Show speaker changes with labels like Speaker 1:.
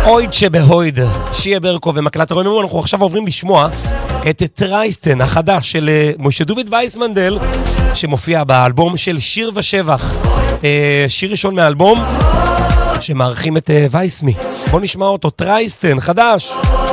Speaker 1: אויד שבהויד, שיה ברקו ומקלט רמימו. אנחנו עכשיו עוברים לשמוע את טרייסטן החדש של משה דוד וייסמנדל, שמופיע באלבום של שיר ושבח, שיר ראשון מהאלבום שמערכים את וייסמי. בוא נשמע אותו, טרייסטן חדש.